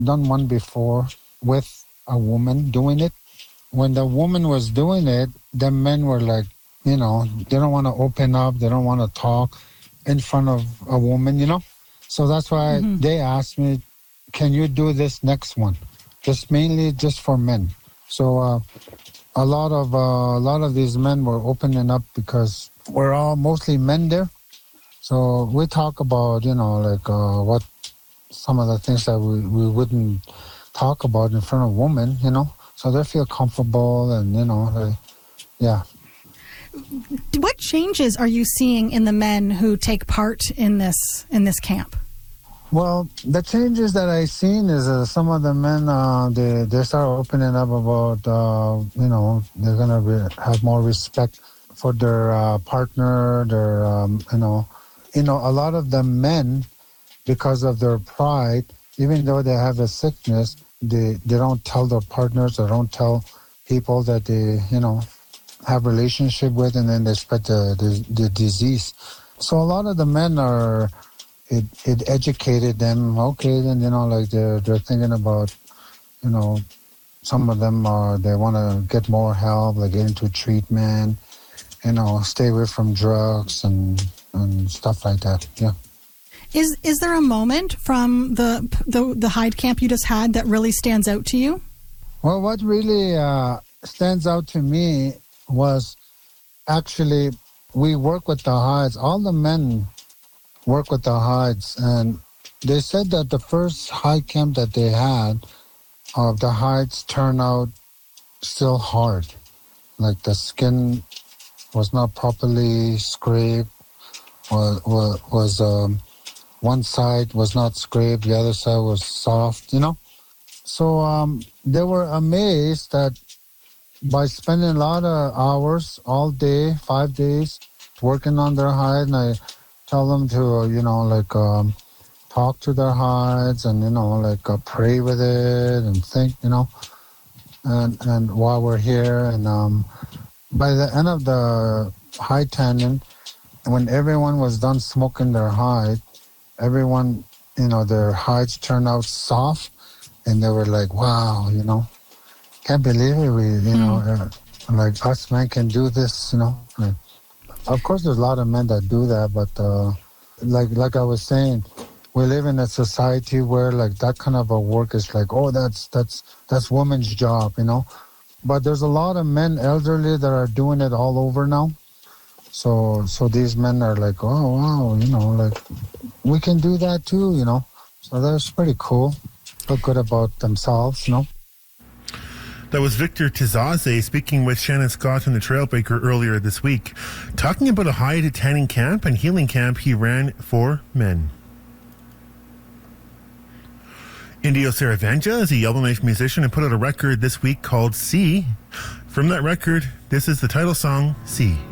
done one before with a woman doing it. When the woman was doing it, the men were like, they don't want to open up, they don't want to talk in front of a woman. So that's why they asked me, can you do this next one? Mainly just for men. So a lot of these men were opening up because we're all mostly men there. So we talk about, what some of the things that we wouldn't talk about in front of women, So they feel comfortable and, yeah. What changes are you seeing in the men who take part in this camp? Well, the changes that I've seen is some of the men, they start opening up about, they're going to have more respect for their partner, a lot of the men, because of their pride, even though they have a sickness, they don't tell their partners or don't tell people that they, have relationship with, and then they spread the disease. So a lot of the men it educated them. Okay, then they're thinking about, some of them they want to get more help, like get into treatment, stay away from drugs and stuff like that. Yeah. Is there a moment from the Hyde camp you just had that really stands out to you? Well, what really stands out to me was actually we work with the Hydes. All the men work with the Hydes, and they said that the first Hyde camp that they had, the Hydes turned out still hard. Like the skin was not properly scraped, was one side was not scraped, the other side was soft, So they were amazed that by spending a lot of hours all day, 5 days, working on their hide, and I tell them to, talk to their hides and, pray with it and think, and while we're here. And by the end of the hide tanning, when everyone was done smoking their hide, everyone, their hides turned out soft, and they were like, wow, can't believe it. We, like us men can do this, Like, of course, there's a lot of men that do that, but like I was saying, we live in a society where like that kind of a work is like, oh, that's woman's job, But there's a lot of men, elderly, that are doing it all over now. So these men are like, oh wow, like we can do that too, So that's pretty cool. Feel good about themselves, That was Victor Tizaze speaking with Shannon Scott and the Trailbreaker earlier this week, talking about a hide tanning camp and healing camp he ran for men. Indio Saravanja is a Yellowknife musician and put out a record this week called Sea. From that record, this is the title song, Sea.